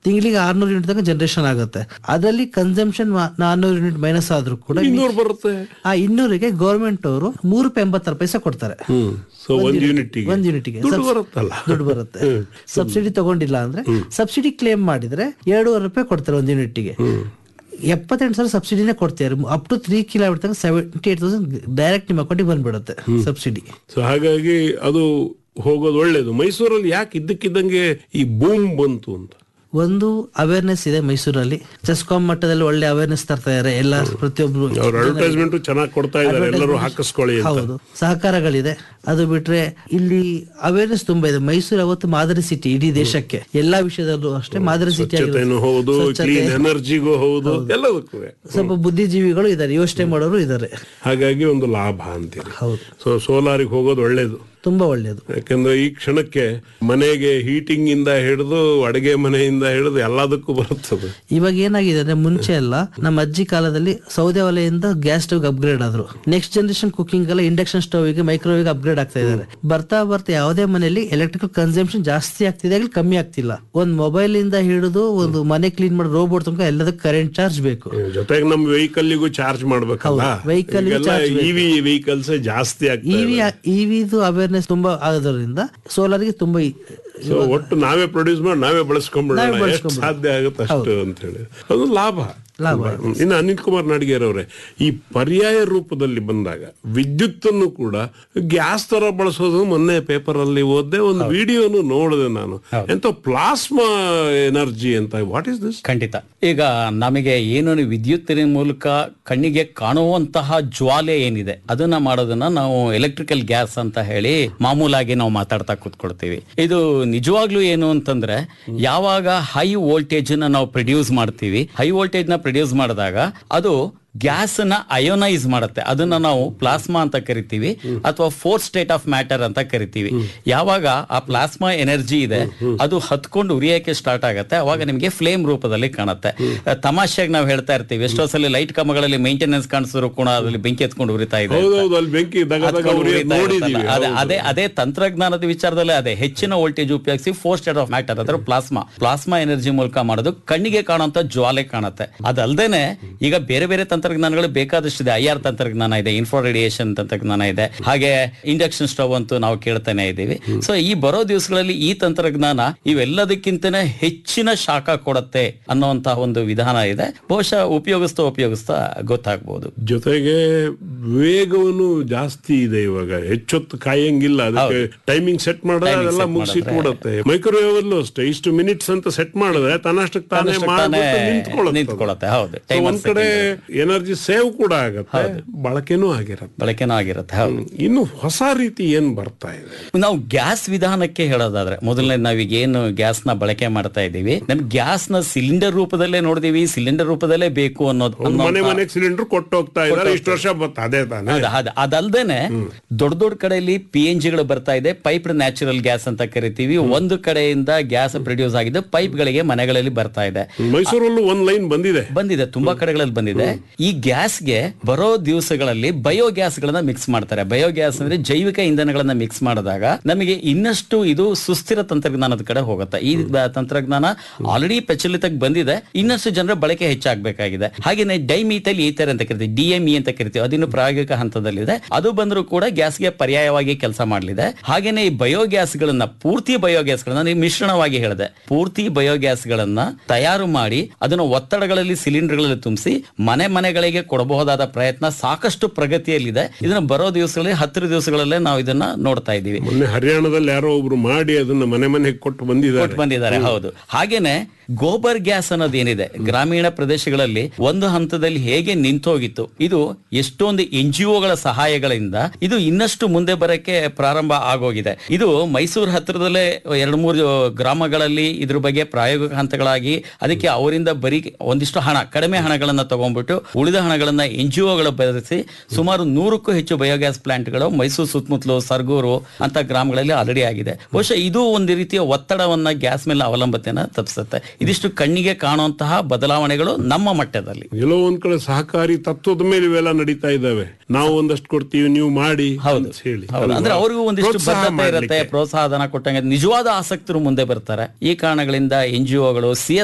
ತಿಂಗಳಿಗೆ 600 ಯೂನಿಟ್ ತನಕ ಜನರೇಷನ್ ಆಗುತ್ತೆ. ಅದರಲ್ಲಿ ಕನ್ಸಂಪ್ಷನ್ 400 ಯೂನಿಟ್ ಮೈನಸ್ ಆದ್ರೂ ಕೂಡ 200 ಬರುತ್ತೆ. ಆ 200ಗೆ ಗೌರ್ಮೆಂಟ್ ಅವರು ₹3.86 ಕೊಡ್ತಾರೆ. ಒಂದ್ ಯೂನಿಟ್ಗೆ ದುಡ್ಡು ಬರುತ್ತೆ. ಸಬ್ಸಿಡಿ ತಗೊಂಡಿಲ್ಲ ಅಂದ್ರೆ ಸಬ್ಸಿಡಿ ಕ್ಲೇಮ್ ಮಾಡಿದ್ರೆ ₹2.5 ಕೊಡ್ತಾರೆ ಒಂದ್ ಯೂನಿಟ್ಗೆ. 78,000 ಸಬ್ಸಿಡಿನೇ ಕೊಡ್ತಾರೆ. ಅಪ್ ಟು 3 ಕಿಲೋಮೀಟರ್ ತನಕ 78,000 ಡೈರೆಕ್ಟ್ ನಿಮ್ಮ ಅಕೌಂಟಿಗೆ ಬಂದ್ಬಿಡುತ್ತೆ ಸಬ್ಸಿಡಿ. ಸೊ ಹಾಗಾಗಿ ಅದು ಹೋಗೋದು ಒಳ್ಳೇದು. ಮೈಸೂರಲ್ಲಿ ಯಾಕೆ ಇದ್ದಕ್ಕಿದ್ದಂಗೆ ಈ ಬೂಮ್ ಬಂತು ಅಂತ? ಒಂದು ಅವೇರ್ನೆಸ್ ಇದೆ ಮೈಸೂರಲ್ಲಿ. ಚೆಸ್ಕಾಂ ಮಟ್ಟದಲ್ಲಿ ಒಳ್ಳೆ ಅವೇರ್ನೆಸ್ ತರ್ತಾ ಇದಾರೆ ಎಲ್ಲ, ಪ್ರತಿಯೊಬ್ರು ಅಡ್ವರ್ಟೈಸ್ಮೆಂಟ್ ಚೆನ್ನಾಗಿ ಕೊಡ್ತಾ ಇದ್ದಾರೆ, ಎಲ್ಲರೂ ಹಾಕಿಸ್ಕೊಳ್ಳಿ. ಹೌದು, ಸಹಕಾರಗಳಿದೆ. ಅದು ಬಿಟ್ರೆ ಇಲ್ಲಿ ಅವೇರ್ನೆಸ್ ತುಂಬಾ ಇದೆ. ಮೈಸೂರು ಅವತ್ತು ಮಾದರಿ ಸಿಟಿ ಇಡೀ ದೇಶಕ್ಕೆ, ಎಲ್ಲಾ ವಿಷಯದಲ್ಲೂ ಅಷ್ಟೇ ಮಾದರಿ ಸಿಟಿ ಹೌದು, ಕ್ಲೀನ್ ಎನರ್ಜಿಗೂ ಹೌದು, ಎಲ್ಲದಕ್ಕೂ ಸ್ವಲ್ಪ ಬುದ್ಧಿಜೀವಿಗಳು ಇದ್ದಾರೆ, ಯೋಚನೆ ಮಾಡೋರು ಇದ್ದಾರೆ. ಹಾಗಾಗಿ ಒಂದು ಲಾಭ ಅಂತೀರಿ. ಹೌದು, ಸೊ ಸೋಲಾರಿಗೆ ಹೋಗೋದು ಒಳ್ಳೇದು, ತುಂಬಾ ಒಳ್ಳೇದು. ಯಾಕಂದ್ರೆ ಈ ಕ್ಷಣಕ್ಕೆ ಮನೆಗೆ ಹೀಟಿಂಗ್ ಇಂದ ಹಿಡಿದು ಅಡಿಗೆ ಮನೆಯಿಂದ ಹಿಡಿದು ಎಲ್ಲದಕ್ಕೂ ಬರುತ್ತದೆ. ಇವಾಗ ಏನಾಗಿದೆ ಅಂದ್ರೆ, ಮುಂಚೆ ಎಲ್ಲ ನಮ್ಮ ಅಜ್ಜಿ ಕಾಲದಲ್ಲಿ ಸೌದೆ ಒಲೆಯಿಂದ ಗ್ಯಾಸ್ ಸ್ಟವ್ ಅಪ್ಗ್ರೇಡ್ ಆದ್ರು. ನೆಕ್ಸ್ಟ್ ಜನರೇಷನ್ ಕುಕಿಂಗ್ ಎಲ್ಲ ಇಂಡಕ್ಷನ್ ಸ್ಟವ್ ಗೆ, ಮೈಕ್ರೋವೇವ್ ಅಪ್ಗ್ರೇಡ್ ಆಗ್ತಾ ಇದ್ದಾರೆ. ಬರ್ತಾ ಬರ್ತಾ ಯಾವುದೇ ಮನೆಯಲ್ಲಿ ಎಲೆಕ್ಟ್ರಿಕಲ್ ಕನ್ಸಂಪ್ಷನ್ ಜಾಸ್ತಿ ಆಗ್ತಿದೆ, ಕಮ್ಮಿ ಆಗ್ತಿಲ್ಲ. ಒಂದ್ ಮೊಬೈಲ್ ಇಂದ ಹಿಡಿದು ಒಂದು ಮನೆ ಕ್ಲೀನ್ ಮಾಡೋ ರೋಬೋಟ್ ತನಕ ಎಲ್ಲದಕ್ಕೂ ಕರೆಂಟ್ ಚಾರ್ಜ್ ಬೇಕು. ಜೊತೆಗೆ ನಮ್ಮ ವೆಹಿಕಲ್ಗೂ ಚಾರ್ಜ್ ಮಾಡ್ಬೇಕಲ್ಲ. ವೆಹಿಕಲ್ ಇವಿ ವೆಹಿಕಲ್ಸ್ ಜಾಸ್ತಿ ಆಗ್ತದೆ. ಇವಿದು ಅವೇರ್ನೆಸ್ ತುಂಬಾ ಆಗೋದ್ರಿಂದ ಸೋಲಾರ್ಗೆ ತುಂಬಾ ಒಟ್ಟು ನಾವೇ ಪ್ರೊಡ್ಯೂಸ್ ಮಾಡಿ ನಾವೇ ಬಳಸ್ಕೊಂಡ್ಬಿಡೋಣ, ಎಷ್ಟು ಸಾಧ್ಯ ಆಗುತ್ತೆ ಅಷ್ಟು ಅಂತ ಹೇಳಿ ಅದು ಲಾಭ. ಇನ್ನು ಅನಿಲ್ ಕುಮಾರ್ ನಾಡಿಗೇರ್ ಅವರೇ, ಈ ಪರ್ಯಾಯ ರೂಪದಲ್ಲಿ ಬಂದಾಗ ವಿದ್ಯುತ್ತನ್ನು ಕೂಡ ಗ್ಯಾಸ್ ತರ ಬಳಸೋದು, ಮೊನ್ನೆ ಪೇಪರ್ ಅಲ್ಲಿ ಓದ್ದೆ, ಒಂದು ವಿಡಿಯೋನು ನೋಡಿದೆ ನಾನು, ಎಂತ ಪ್ಲಾಸ್ಮಾ ಎನರ್ಜಿ ಅಂತ. What is this? ಖಂಡಿತ. ಈಗ ನಮಗೆ ಏನು ವಿದ್ಯುತ್ತಿನ ಮೂಲಕ ಕಣ್ಣಿಗೆ ಕಾಣುವಂತಹ ಜ್ವಾಲೆ ಏನಿದೆ ಅದನ್ನ ಮಾಡೋದನ್ನ ನಾವು ಎಲೆಕ್ಟ್ರಿಕಲ್ ಗ್ಯಾಸ್ ಅಂತ ಹೇಳಿ ಮಾಮೂಲಾಗಿ ನಾವು ಮಾತಾಡ್ತಾ ಕೂತ್ಕೊಳ್ತೀವಿ. ಇದು ನಿಜವಾಗ್ಲೂ ಏನು ಅಂತಂದ್ರೆ, ಯಾವಾಗ ಹೈ ವೋಲ್ಟೇಜ್ ನಾವು ಪ್ರೊಡ್ಯೂಸ್ ಮಾಡ್ತೀವಿ, ಹೈ ವೋಲ್ಟೇಜ್ ನ ಪ್ರೊಡ್ಯೂಸ್ ಮಾಡಿದಾಗ ಅದು ಗ್ಯಾಸ್ ನ ಅಯೋನೈಸ್ ಮಾಡುತ್ತೆ. ಅದನ್ನ ನಾವು ಪ್ಲಾಸ್ಮಾ ಅಂತ ಕರಿತೀವಿ, ಅಥವಾ ಫೋರ್ ಸ್ಟೇಟ್ ಆಫ್ ಮ್ಯಾಟರ್ ಅಂತ ಕರಿತೀವಿ. ಯಾವಾಗ ಆ ಪ್ಲಾಸ್ಮಾ ಎನರ್ಜಿ ಇದೆ ಅದು ಹತ್ಕೊಂಡು ಉರಿಯಕ್ಕೆ ಸ್ಟಾರ್ಟ್ ಆಗುತ್ತೆ, ಅವಾಗ ನಿಮಗೆ ಫ್ಲೇಮ್ ರೂಪದಲ್ಲಿ ಕಾಣುತ್ತೆ. ತಮಾಷೆಗೆ ನಾವು ಹೇಳ್ತಾ ಇರ್ತೀವಿ, ಎಷ್ಟೋ ಸಲ ಲೈಟ್ ಕಂಬಗಳಲ್ಲಿ ಮೇಂಟೆನೆನ್ಸ್ ಕಾಣಿಸಿದ್ರು ಕೂಡ ಅದ್ರಲ್ಲಿ ಬೆಂಕಿ ಎತ್ಕೊಂಡು ಉರಿತಾ ಇದೆ. ಅದೇ ತಂತ್ರಜ್ಞಾನದ ವಿಚಾರದಲ್ಲಿ ಅದೇ ಹೆಚ್ಚಿನ ವೋಲ್ಟೇಜ್ ಉಪಯೋಗಿಸಿ ಫೋರ್ ಸ್ಟೇಟ್ ಆಫ್ ಮ್ಯಾಟರ್ ಅಂದ್ರೆ ಪ್ಲಾಸ್ಮಾ ಎನರ್ಜಿ ಮೂಲಕ ಮಾಡೋದು ಕಣ್ಣಿಗೆ ಕಾಣುವಂತ ಜ್ವಾಲೆ ಕಾಣುತ್ತೆ. ಅದಲ್ದೇನೆ ಈಗ ಬೇರೆ ಬೇರೆ ತಂತ್ರಜ್ಞಾನಗಳು ಬೇಕಾದಷ್ಟಿದೆ. IR ತಂತ್ರಜ್ಞಾನ ಇದೆ, ಇನ್ಫ್ರಾ ರೇಡಿಯೇಷನ್ ತಂತ್ರಜ್ಞಾನ ಇದೆ, ಹಾಗೆ ಇಂಡಕ್ಷನ್ ಸ್ಟವ್ ಅಂತೂ ನಾವು ಕೇಳ್ತಾನೆ ಇದ್ದೀವಿ. ಸೊ ಈ ಬರೋ ದಿವಸಗಳಲ್ಲಿ ಈ ತಂತ್ರಜ್ಞಾನ ಇವೆಲ್ಲದಕ್ಕಿಂತನೇ ಹೆಚ್ಚಿನ ಶಾಖ ಕೊಡುತ್ತೆ ಅನ್ನುವಂತಹ ಒಂದು ವಿಧಾನ ಇದೆ. ಬಹುಶಃ ಉಪಯೋಗಿಸ್ತಾ ಗೊತ್ತಾಗಬಹುದು. ಜೊತೆಗೆ ವೇಗವನ್ನು ಜಾಸ್ತಿ ಇದೆ, ಇವಾಗ ಹೆಚ್ಚೊತ್ತು ಕಾಯಂಗಿಲ್ಲ, ಅದಕ್ಕೆ ಟೈಮಿಂಗ್ ಸೆಟ್ ಮಾಡಿದ್ರೆ ಅದೆಲ್ಲ ಮುಗಿಸಿಟ್ಬಿಡುತ್ತೆ. ಮೈಕ್ರೋವೇವ್ ಅಲ್ಲೂ ಅಷ್ಟೇ, ಇಷ್ಟು ಮಿನಿಟ್ಸ್ ಅಂತ ಸೆಟ್ ಮಾಡಿದ್ರೆ ತನ್ನಷ್ಟಕ್ಕೆ ತಾನೇ ನಿಂತ್ಕೊಳ್ಳುತ್ತೆ. ಹೌದು, ಒಂದ್ ಕಡೆ ಎನರ್ಜಿ ಸೇವ್ ಕೂಡ ಆಗುತ್ತೆ, ಬಳಕೆನೂ ಆಗಿರುತ್ತೆ. ಹೌದು. ಇನ್ನು ಹೊಸ ರೀತಿ ಏನ್ ಬರ್ತಾ ಇದೆ? ನಾವು ಗ್ಯಾಸ್ ವಿಧಾನಕ್ಕೆ ಹೇಳೋದಾದ್ರೆ, ಮೊದಲನೇ ನಾವೀಗ ಏನು ಗ್ಯಾಸ್ ನ ಬಳಕೆ ಮಾಡ್ತಾ ಇದ್ದೀವಿ, ನಮ್ ಗ್ಯಾಸ್ ನ ಸಿಲಿಂಡರ್ ರೂಪದಲ್ಲೇ ನೋಡಿದೀವಿ, ಸಿಲಿಂಡರ್ ರೂಪದಲ್ಲೇ ಬೇಕು ಅನ್ನೋದು. ಮನೆ ಸಿಲಿಂಡರ್ ಕೊಟ್ಟು ಹೋಗ್ತಾ ಇದ್ದಾರೆ, ಇಷ್ಟು ವರ್ಷ ಅದೇ ತಾನೆ. ಅದಲ್ದೇನೆ ದೊಡ್ಡ ಕಡೆಯಲ್ಲಿ PNG ಗಳು ಬರ್ತಾ ಇದೆ, ಪೈಪ್ಡ್ ನ್ಯಾಚುರಲ್ ಗ್ಯಾಸ್ ಅಂತ ಕರಿತೀವಿ. ಒಂದು ಕಡೆಯಿಂದ ಗ್ಯಾಸ್ ಪ್ರೊಡ್ಯೂಸ್ ಆಗಿದೆ, ಪೈಪ್ ಗಳಿಗೆ ಮನೆಗಳಲ್ಲಿ ಬರ್ತಾ ಇದೆ. ಮೈಸೂರಲ್ಲೂ ಒಂದ್ ಲೈನ್ ಬಂದಿದೆ, ತುಂಬಾ ಕಡೆಗಳಲ್ಲಿ ಬಂದಿದೆ. ಈ ಗ್ಯಾಸ್ಗೆ ಬರೋ ದಿವಸಗಳಲ್ಲಿ ಬಯೋಗ್ಯಾಸ್ ಗಳನ್ನ ಮಿಕ್ಸ್ ಮಾಡ್ತಾರೆ. ಬಯೋಗ್ಯಾಸ್ ಅಂದ್ರೆ ಜೈವಿಕ ಇಂಧನಗಳನ್ನ ಮಿಕ್ಸ್ ಮಾಡಿದಾಗ ನಮಗೆ ಇನ್ನಷ್ಟು ಇದು ಸುಸ್ಥಿರ ತಂತ್ರಜ್ಞಾನದ ಕಡೆ ಹೋಗುತ್ತೆ. ಈ ತಂತ್ರಜ್ಞಾನ ಆಲ್ರೆಡಿ ಪ್ರಚಲಿತಕ್ಕೆ ಬಂದಿದೆ, ಇನ್ನಷ್ಟು ಜನರ ಬಳಕೆ ಹೆಚ್ಚಾಗಬೇಕಾಗಿದೆ. ಹಾಗೇನೆ ಡೈಮೀಥೈಲ್ ಈಥರ್ ಅಂತ ಕರಿತೀವಿ, DME ಅಂತ ಕರಿತೀವಿ, ಅದಿನ್ನು ಪ್ರಾಯೋಗಿಕ ಹಂತದಲ್ಲಿದೆ. ಅದು ಬಂದರೂ ಕೂಡ ಗ್ಯಾಸ್ಗೆ ಪರ್ಯಾಯವಾಗಿ ಕೆಲಸ ಮಾಡಲಿದೆ. ಹಾಗೇನೆ ಈ ಬಯೋಗ್ಯಾಸ್ ಗಳನ್ನ, ಪೂರ್ತಿ ಬಯೋಗ್ಯಾಸ್ ಗಳನ್ನ ಮಿಶ್ರಣವಾಗಿ ಹೇಳಿದೆ, ಪೂರ್ತಿ ಬಯೋಗ್ಯಾಸ್ ಗಳನ್ನ ತಯಾರು ಮಾಡಿ ಅದನ್ನು ಒತ್ತಡಗಳಲ್ಲಿ ಸಿಲಿಂಡರ್ಗಳಲ್ಲಿ ತುಂಬಿಸಿ ಮನೆಗಳಿಗೆ ಕೊಡಬಹುದಾದ ಪ್ರಯತ್ನ ಸಾಕಷ್ಟು ಪ್ರಗತಿಯಲ್ಲಿದೆ. ಇದನ್ನ ಬರೋ ದಿವಸಗಳಲ್ಲಿ 10 ದಿವಸಗಳಲ್ಲೇ ನಾವು ಇದನ್ನ ನೋಡ್ತಾ ಇದ್ದೀವಿ. ಹರಿಯಾಣದಲ್ಲಿ ಯಾರೋ ಒಬ್ರು ಮಾಡಿ ಅದನ್ನ ಮನೆಗೆ ಕೊಟ್ಟು ಬಂದಿದ್ದಾರೆ. ಹೌದು. ಹಾಗೇನೆ ಗೋಬರ್ ಗ್ಯಾಸ್ ಅನ್ನೋದೇನಿದೆ, ಗ್ರಾಮೀಣ ಪ್ರದೇಶಗಳಲ್ಲಿ ಒಂದು ಹಂತದಲ್ಲಿ ಹೇಗೆ ನಿಂತೋಗಿತ್ತು, ಇದು ಎಷ್ಟೊಂದು NGOಗಳ ಸಹಾಯಗಳಿಂದ ಇದು ಇನ್ನಷ್ಟು ಮುಂದೆ ಬರಕ್ಕೆ ಪ್ರಾರಂಭ ಆಗೋಗಿದೆ. ಇದು ಮೈಸೂರು ಹತ್ತಿರದಲ್ಲೇ 2-3 ಗ್ರಾಮಗಳಲ್ಲಿ ಇದ್ರ ಬಗ್ಗೆ ಪ್ರಾಯೋಗಿಕ ಹಂತಗಳಾಗಿ, ಅದಕ್ಕೆ ಅವರಿಂದ ಬರೀ ಒಂದಿಷ್ಟು ಕಡಿಮೆ ಹಣಗಳನ್ನ ತಗೊಂಡ್ಬಿಟ್ಟು ಉಳಿದ ಹಣಗಳನ್ನ NGOಗಳು ಬೆಳೆಸಿ ಸುಮಾರು 100ಕ್ಕೂ ಹೆಚ್ಚು ಬಯೋಗ್ಯಾಸ್ ಪ್ಲಾಂಟ್ಗಳು ಮೈಸೂರು ಸುತ್ತಮುತ್ತಲು, ಸರ್ಗೂರು ಅಂತ ಗ್ರಾಮಗಳಲ್ಲಿ ಆಲ್ರೆಡಿ ಆಗಿದೆ. ಬಹುಶಃ ಇದು ಒಂದು ರೀತಿಯ ಒತ್ತಡವನ್ನ ಗ್ಯಾಸ್ ಮೇಲೆ ಅವಲಂಬನೆಯನ್ನ ತಪ್ಪಿಸುತ್ತೆ. ಇದಿಷ್ಟು ಕಣ್ಣಿಗೆ ಕಾಣುವಂತಹ ಬದಲಾವಣೆಗಳು ನಮ್ಮ ಮಟ್ಟದಲ್ಲಿ. ಎಲ್ಲೋ ಒಂದ್ ಕಡೆ ಸಹಕಾರಿ ತತ್ವದ ಮೇಲೆ ಇವೆಲ್ಲ ನಡೀತಾ ಇದ್ದಾವೆ. ನಾವು ಒಂದಷ್ಟು ಕೊಡ್ತೀವಿ, ನೀವು ಮಾಡಿ ಹೇಳಿ, ಅಂದ್ರೆ ಅವ್ರಿಗೂ ಒಂದಿಷ್ಟು ಬದ್ಧತೆ ಇರುತ್ತೆ, ಪ್ರೋತ್ಸಾಹನ ಕೊಟ್ಟಂಗೆ ನಿಜವಾದ ಆಸಕ್ತರು ಮುಂದೆ ಬರ್ತಾರೆ. ಈ ಕಾರಣಗಳಿಂದ NGOಗಳು,